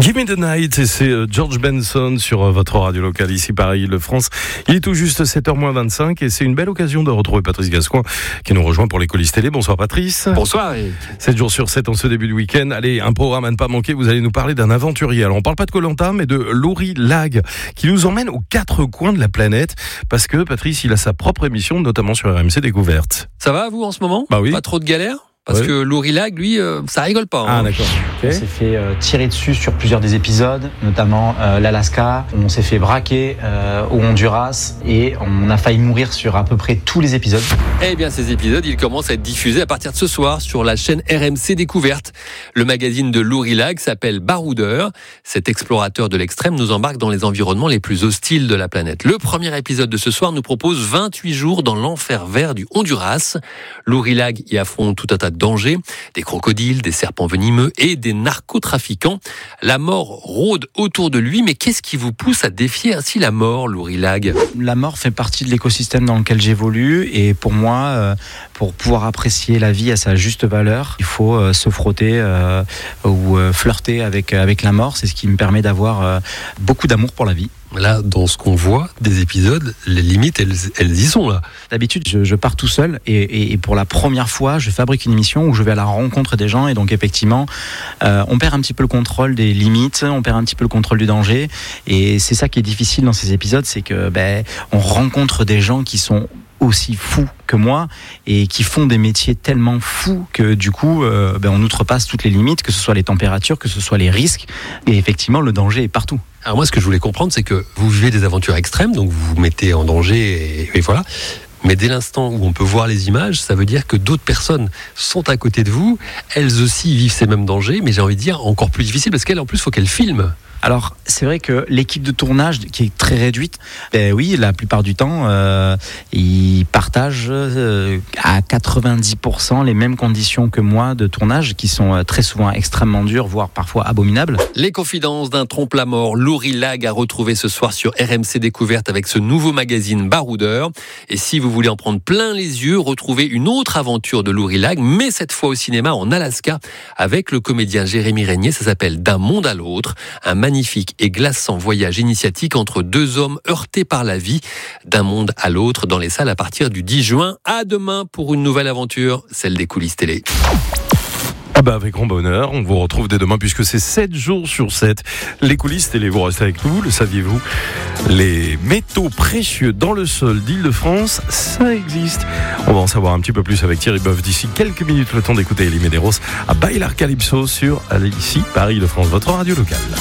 Give Me the Night, et c'est George Benson sur votre radio locale ici Paris-Île-de-France. Il est tout juste 7h25 et c'est une belle occasion de retrouver Patrice Gascoigne qui nous rejoint pour les coulisses télé. Bonsoir Patrice. Bonsoir Eric. 7 jours sur 7 en ce début de week-end. Allez, un programme à ne pas manquer, vous allez nous parler d'un aventurier. Alors on parle pas de Koh-Lanta mais de Laurie Lag qui nous emmène aux quatre coins de la planète parce que Patrice il a sa propre émission notamment sur RMC Découverte. Ça va vous en ce moment ? Bah oui. Pas trop de galères ? Parce que Laurie Lag, lui, ça rigole pas. Ah d'accord. On s'est fait tirer dessus sur plusieurs des épisodes, notamment l'Alaska. On s'est fait braquer au Honduras et on a failli mourir sur à peu près tous les épisodes. Eh bien, ces épisodes, ils commencent à être diffusés à partir de ce soir sur la chaîne RMC Découverte. Le magazine de Laurie Lag s'appelle Baroudeur. Cet explorateur de l'extrême nous embarque dans les environnements les plus hostiles de la planète. Le premier épisode de ce soir nous propose 28 jours dans l'enfer vert du Honduras. Laurie Lag y affronte tout un tas de dangers, des crocodiles, des serpents venimeux et des narcotrafiquants. La mort rôde autour de lui, mais qu'est-ce qui vous pousse à défier ainsi la mort, Laurie Lag ? La mort fait partie de l'écosystème dans lequel j'évolue et pour moi, pour pouvoir apprécier la vie à sa juste valeur, il faut se frotter ou flirter avec la mort. C'est ce qui me permet d'avoir beaucoup d'amour pour la vie. Là, dans ce qu'on voit des épisodes, les limites, elles y sont là. D'habitude, je pars tout seul et pour la première fois, je fabrique une émission où je vais à la rencontre des gens et donc effectivement, on perd un petit peu le contrôle des limites, on perd un petit peu le contrôle du danger et c'est ça qui est difficile dans ces épisodes, c'est que on rencontre des gens qui sont aussi fous que moi et qui font des métiers tellement fous que du coup on outrepasse toutes les limites, que ce soit les températures, que ce soit les risques et effectivement le danger est partout. Alors moi ce que je voulais comprendre c'est que vous vivez des aventures extrêmes, donc vous vous mettez en danger et voilà. Mais dès l'instant où on peut voir les images, ça veut dire que d'autres personnes sont à côté de vous, elles aussi vivent ces mêmes dangers, mais j'ai envie de dire encore plus difficile parce qu'elles en plus il faut qu'elles filment. Alors, c'est vrai que l'équipe de tournage, qui est très réduite, oui, la plupart du temps, ils partagent à 90% les mêmes conditions que moi de tournage, qui sont très souvent extrêmement dures, voire parfois abominables. Les confidences d'un trompe-la-mort, Laurie Lag à retrouver ce soir sur RMC Découverte avec ce nouveau magazine Baroudeur. Et si vous voulez en prendre plein les yeux, retrouvez une autre aventure de Laurie Lag, mais cette fois au cinéma en Alaska, avec le comédien Jérémy Régnier. Ça s'appelle D'un monde à l'autre, un magnifique et glaçant voyage initiatique entre deux hommes heurtés par la vie, d'un monde à l'autre, dans les salles à partir du 10 juin. À demain pour une nouvelle aventure, celle des coulisses télé. Avec grand bonheur, on vous retrouve dès demain puisque c'est 7 jours sur 7. Les coulisses télé, vous restez avec nous, le saviez-vous ? Les métaux précieux dans le sol d'Île-de-France, ça existe. On va en savoir un petit peu plus avec Thierry Boeuf d'ici quelques minutes, le temps d'écouter Elie Medeiros à Bailar Calypso sur ici Paris-Île-de-France, votre radio locale.